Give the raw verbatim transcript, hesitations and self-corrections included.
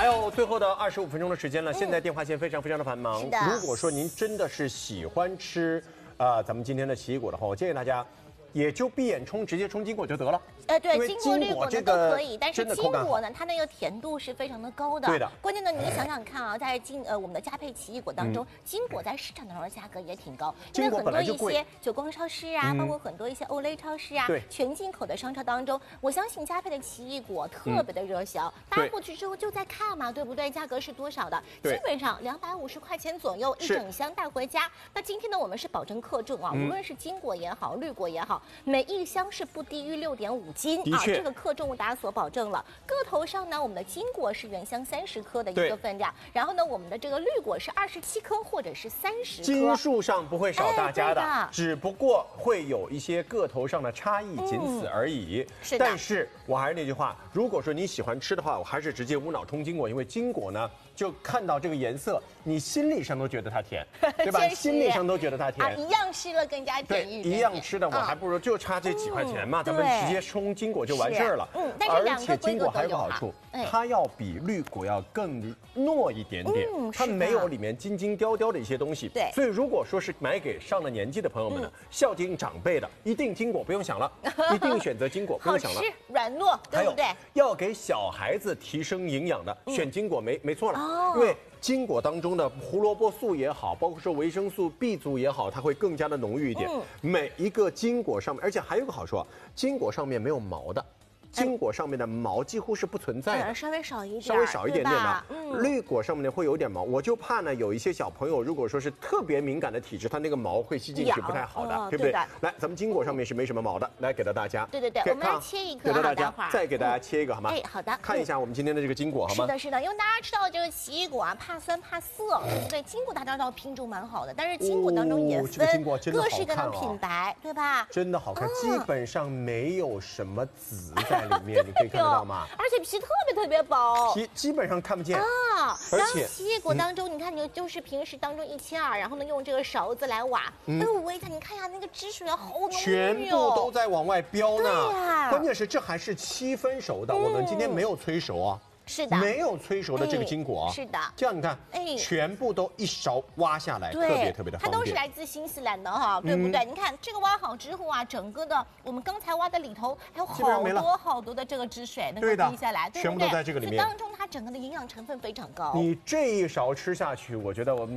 还有最后的二十五分钟的时间了，现在电话线非常非常的繁忙。 是的如果说您真的是喜欢吃，呃，咱们今天的奇异果的话，我建议大家。也就闭眼冲，直接冲金果就得了。 呃，对， 因为金果、绿果呢都可以，但是真的口感金果呢，它那个甜度是非常的高的。 对的。 关键呢，你想想看啊，在金呃我们的佳沛奇异果当中，金果在市场当中的价格也挺高，因为很多一些久光超市啊，包括很多一些欧莱超市啊，全进口的商超当中，我相信佳沛的奇异果特别的热销，大家过去之后就在看嘛，对不对？价格是多少的？基本上两百五十块钱左右一整箱带回家。那今天呢，我们是保证克重啊，无论是金果也好，绿果也好，每一箱是不低于六点五斤啊，这个克重为大家所保证了。个头上呢，我们的金果是原箱三十颗的一个分量，然后呢，我们的这个绿果是二十七颗或者是三十颗， 斤数上不会少大家的， 哎、的只不过会有一些个头上的差异，仅此而已。 嗯、是的。 但是我还是那句话，如果说你喜欢吃的话，我还是直接无脑冲金果，因为金果呢，就看到这个颜色，你心理上都觉得它甜，对吧？心理上都觉得它甜， 啊，一样吃了更加甜一点。 一样吃的，我还不如就差这几块钱嘛，嗯、咱们直接冲金果就完事儿了。 嗯，但是两个金果还有个好处，它要比绿果要更糯一点点， 嗯、 它没有里面筋筋雕雕的一些东西。 对， 所以如果说是买给上了年纪的朋友们呢，嗯、孝敬长辈的，一定金果不用想了，一定选择金果，不用想了。 好吃软糯，对不对？ 要给小孩子提升营养的，选金果没没错了， 哦、 因为。金果当中的胡萝卜素也好，包括说维生素 B 族也好，它会更加的浓郁一点。嗯、每一个金果上面，而且还有个好处啊，金果上面没有毛的。金果上面的毛几乎是不存在的， 稍微少一点， 稍微少一点点的。 嗯、 绿果上面呢会有点毛，我就怕呢有一些小朋友如果说是特别敏感的体质，它那个毛会吸进去不太好的， 哦、 对不对？ 对来，咱们金果上面是没什么毛的，来给到大家。 对对对，我们来切一颗， 给到大家，再给大家切一个好吗？ 哎，好的。 看一下我们今天的这个金果好吗？ 是的，是的，因为大家知道这个奇异果啊，怕酸怕涩，对不对？金果大家知道品种蛮好的，但是金果当中也分各式各样的品牌，对吧？ 真的好看，基本上没有什么籽在里面，你可以看。知道吗？ 而且皮特别特别薄， 皮基本上看不见啊。 而且奇异果当中，嗯、你看，你就是平时当中一切啊，然后呢用这个勺子来挖，嗯、哎，我一看，你看呀，那个汁水好浓郁哦， 全部都在往外飙呢。 对呀， 关键是这还是七分熟的，嗯、我们今天没有催熟啊。 是的， 没有催熟的这个金果， 是的， 这样你看，哎，全部都一勺挖下来，特别特别的方便。 它都是来自新西兰的哈，对不对？你看这个挖好之后啊，整个的我们刚才挖的里头还有好多好多的这个汁水能够滴下来，对不对？ 全部都在这个里面。 当中它整个的营养成分非常高。 你这一勺吃下去，我觉得我们。